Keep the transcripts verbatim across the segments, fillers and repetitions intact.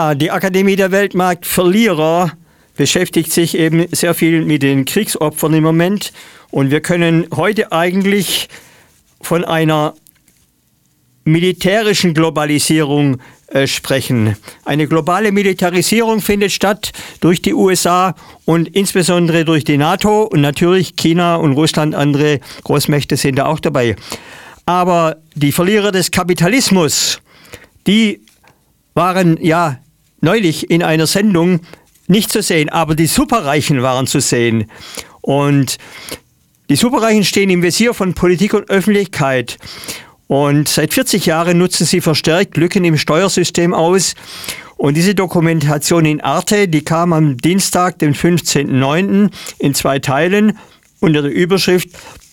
Ja, die Akademie der Weltmarktverlierer beschäftigt sich eben sehr viel mit den Kriegsopfern im Moment. Und wir können heute eigentlich von einer militärischen Globalisierung äh, sprechen. Eine globale Militarisierung findet statt durch die U S A und insbesondere durch die NATO und natürlich China und Russland, andere Großmächte sind da auch dabei. Aber die Verlierer des Kapitalismus, die waren ja neulich in einer Sendung nicht zu sehen, aber die Superreichen waren zu sehen. Und die Superreichen stehen im Visier von Politik und Öffentlichkeit. Und seit vierzig Jahren nutzen sie verstärkt Lücken im Steuersystem aus. Und diese Dokumentation in Arte, die kam am Dienstag, den fünfzehnten neunten in zwei Teilen unter der Überschrift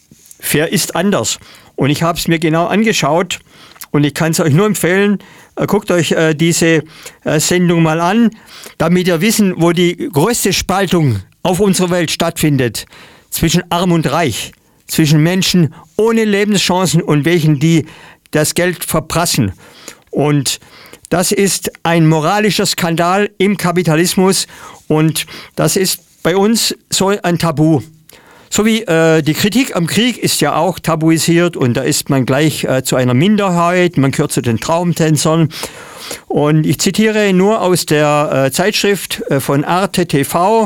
Fair ist anders. Und ich habe es mir genau angeschaut und ich kann es euch nur empfehlen, guckt euch äh, diese äh, Sendung mal an, damit ihr wissen, wo die größte Spaltung auf unserer Welt stattfindet, zwischen Arm und Reich, zwischen Menschen ohne Lebenschancen und welchen, die das Geld verprassen. Und das ist ein moralischer Skandal im Kapitalismus und das ist bei uns so ein Tabu. So wie äh, die Kritik am Krieg ist ja auch tabuisiert und da ist man gleich äh, zu einer Minderheit, man gehört zu den Traumtänzern. Und ich zitiere nur aus der äh, Zeitschrift äh, von Arte T V,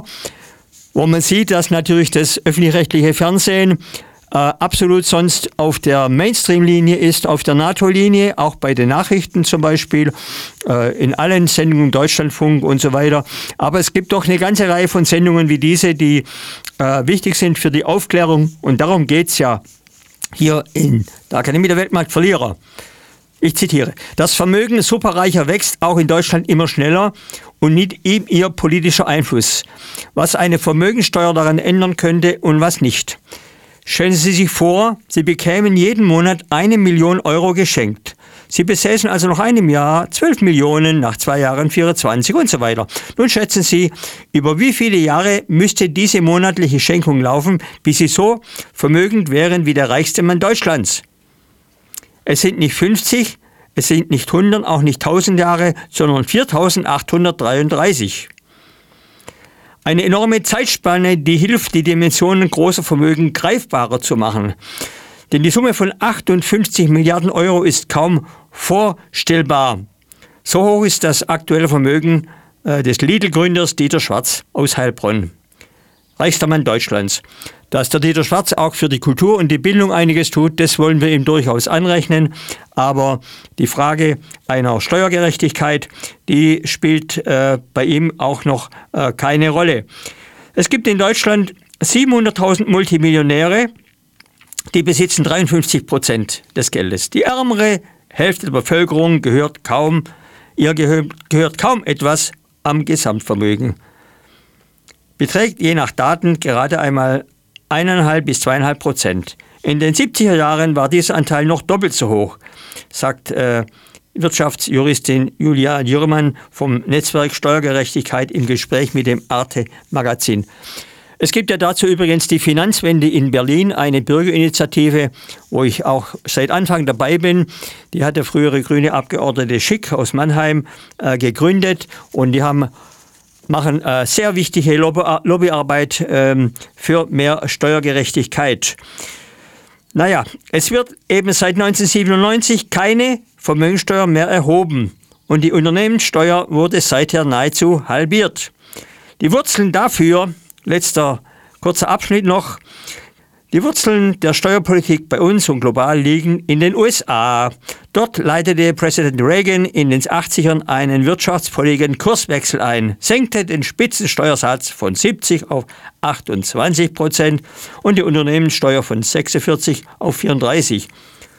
wo man sieht, dass natürlich das öffentlich-rechtliche Fernsehen äh, absolut sonst auf der Mainstream-Linie ist, auf der NATO-Linie, auch bei den Nachrichten zum Beispiel, äh, in allen Sendungen, Deutschlandfunk und so weiter. Aber es gibt doch eine ganze Reihe von Sendungen wie diese, die äh, wichtig sind für die Aufklärung. Und darum geht's ja hier in der Akademie der Weltmarktverlierer. Ich zitiere: Das Vermögen Superreicher wächst auch in Deutschland immer schneller und mit ihm ihr politischer Einfluss. Was eine Vermögensteuer daran ändern könnte und was nicht. Stellen Sie sich vor, Sie bekämen jeden Monat eine Million Euro geschenkt. Sie besäßen also nach einem Jahr zwölf Millionen, nach zwei Jahren vierundzwanzig und so weiter. Nun schätzen Sie, über wie viele Jahre müsste diese monatliche Schenkung laufen, bis Sie so vermögend wären wie der reichste Mann Deutschlands? Es sind nicht fünfzig, es sind nicht hundert, auch nicht tausend Jahre, sondern viertausendachthundertdreiunddreißig. Eine enorme Zeitspanne, die hilft, die Dimensionen großer Vermögen greifbarer zu machen. Denn die Summe von achtundfünfzig Milliarden Euro ist kaum vorstellbar. So hoch ist das aktuelle Vermögen äh, des Lidl-Gründers Dieter Schwarz aus Heilbronn. Reichster Mann Deutschlands. Dass der Dieter Schwarz auch für die Kultur und die Bildung einiges tut, das wollen wir ihm durchaus anrechnen. Aber die Frage einer Steuergerechtigkeit, die spielt äh, bei ihm auch noch äh, keine Rolle. Es gibt in Deutschland siebenhunderttausend Multimillionäre, die besitzen dreiundfünfzig Prozent des Geldes. Die ärmere Hälfte der Bevölkerung gehört kaum, ihr gehört, gehört kaum etwas am Gesamtvermögen. Beträgt je nach Daten gerade einmal eineinhalb bis zweieinhalb Prozent. In den siebziger Jahren war dieser Anteil noch doppelt so hoch, sagt äh, Wirtschaftsjuristin Julia Jürmann vom Netzwerk Steuergerechtigkeit im Gespräch mit dem Arte-Magazin. Es gibt ja dazu übrigens die Finanzwende in Berlin, eine Bürgerinitiative, wo ich auch seit Anfang dabei bin. Die hat der frühere grüne Abgeordnete Schick aus Mannheim äh, gegründet und die haben machen äh, sehr wichtige Lobby Lobbyarbeit ähm, für mehr Steuergerechtigkeit. Naja, es wird eben seit neunzehnhundertsiebenundneunzig keine Vermögensteuer mehr erhoben und die Unternehmenssteuer wurde seither nahezu halbiert. Die Wurzeln dafür, letzter kurzer Abschnitt noch, die Wurzeln der Steuerpolitik bei uns und global liegen in den U S A. Dort leitete Präsident Reagan in den achtzigern einen wirtschaftspolitischen Kurswechsel ein, senkte den Spitzensteuersatz von siebzig auf achtundzwanzig Prozent und die Unternehmenssteuer von sechsundvierzig auf vierunddreißig.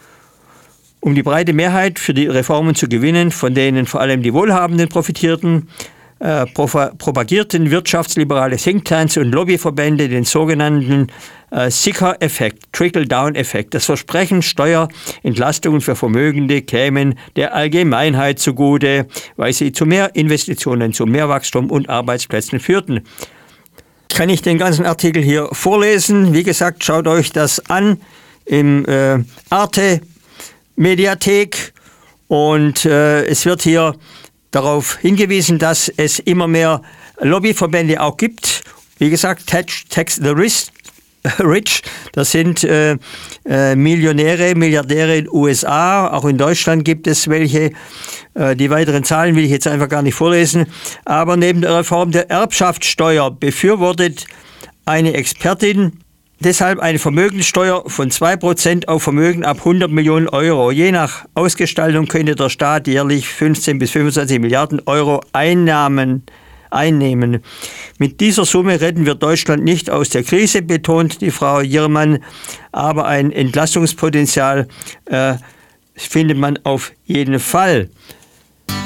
Um die breite Mehrheit für die Reformen zu gewinnen, von denen vor allem die Wohlhabenden profitierten, Äh, propagierten wirtschaftsliberale Thinktanks und Lobbyverbände den sogenannten äh, Sicker-Effekt, Trickle-Down-Effekt. Das Versprechen, Steuerentlastungen für Vermögende kämen der Allgemeinheit zugute, weil sie zu mehr Investitionen, zu mehr Wachstum und Arbeitsplätzen führten. Kann ich den ganzen Artikel hier vorlesen? Wie gesagt, schaut euch das an im äh, Arte-Mediathek und äh, es wird hier darauf hingewiesen, dass es immer mehr Lobbyverbände auch gibt. Wie gesagt, Tax, Tax the Rich, Rich, das sind äh, äh, Millionäre, Milliardäre in den U S A, auch in Deutschland gibt es welche. Äh, die weiteren Zahlen will ich jetzt einfach gar nicht vorlesen. Aber neben der Reform der Erbschaftssteuer befürwortet eine Expertin deshalb eine Vermögenssteuer von zwei Prozent auf Vermögen ab hundert Millionen Euro. Je nach Ausgestaltung könnte der Staat jährlich fünfzehn bis fünfundzwanzig Milliarden Euro Einnahmen einnehmen. Mit dieser Summe retten wir Deutschland nicht aus der Krise, betont die Frau Jirmann, aber ein Entlastungspotenzial äh, findet man auf jeden Fall.